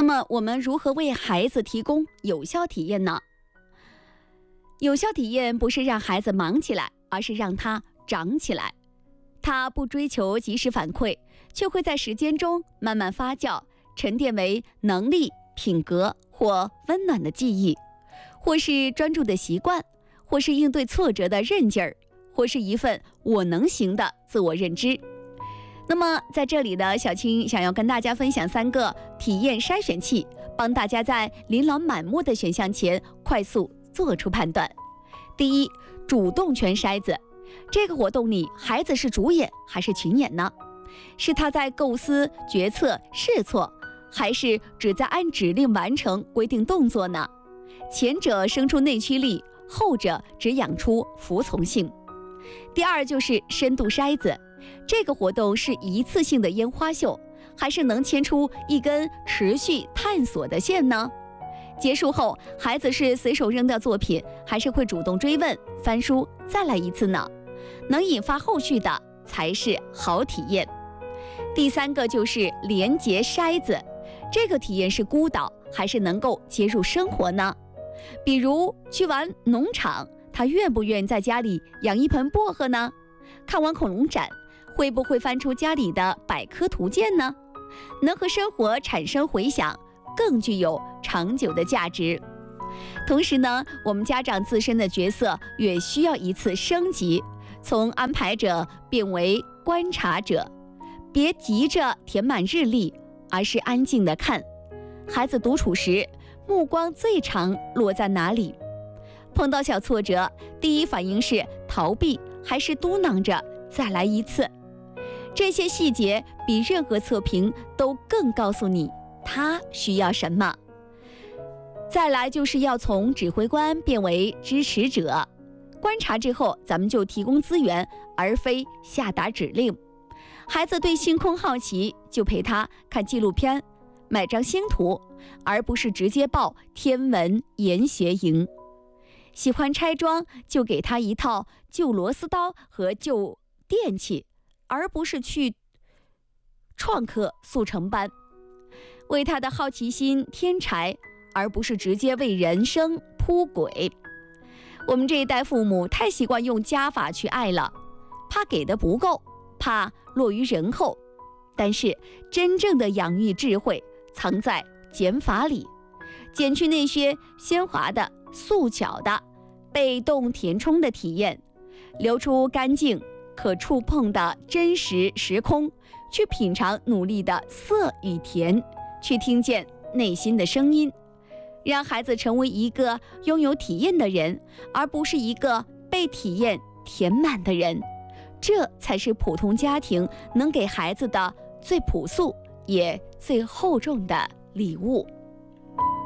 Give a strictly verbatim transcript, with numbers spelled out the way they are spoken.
那么我们如何为孩子提供有效体验呢？有效体验不是让孩子忙起来，而是让他长起来。他不追求及时反馈，却会在时间中慢慢发酵，沉淀为能力、品格或温暖的记忆，或是专注的习惯，或是应对挫折的韧劲儿，或是一份我能行的自我认知。那么在这里呢，小青想要跟大家分享三个体验筛选器，帮大家在琳琅满目的选项前快速做出判断。第一，主动权筛子。这个活动里，孩子是主演还是群演呢？是他在构思、决策、试错，还是只在按指令完成规定动作呢？前者生出内驱力，后者只养出服从性。第二就是深度筛子。这个活动是一次性的烟花秀，还是能牵出一根持续探索的线呢？结束后，孩子是随手扔掉作品，还是会主动追问、翻书再来一次呢？能引发后续的才是好体验。第三个就是连结筛子。这个体验是孤岛，还是能够接入生活呢？比如去玩农场，他愿不愿意在家里养一盆薄荷呢？看完恐龙展，会不会翻出家里的百科图鉴呢？能和生活产生回响，更具有长久的价值。同时呢，我们家长自身的角色也需要一次升级，从安排者变为观察者。别急着填满日历，而是安静地看。孩子独处时，目光最常落在哪里？碰到小挫折，第一反应是逃避，还是嘟囔着再来一次？这些细节比任何测评都更告诉你他需要什么。再来就是要从指挥官变为支持者。观察之后，咱们就提供资源，而非下达指令。孩子对星空好奇，就陪他看纪录片，买张星图，而不是直接报天文研学营。喜欢拆装，就给他一套旧螺丝刀和旧电器，而不是去创客速成班。为他的好奇心添柴，而不是直接为人生铺轨。我们这一代父母太习惯用加法去爱了，怕给的不够，怕落于人后。但是真正的养育智慧藏在减法里，减去那些鲜滑的、速巧的、被动填充的体验，留出干净可触碰的真实时空，去品尝努力的涩与甜，去听见内心的声音，让孩子成为一个拥有体验的人，而不是一个被体验填满的人。这才是普通家庭能给孩子的最朴素也最厚重的礼物。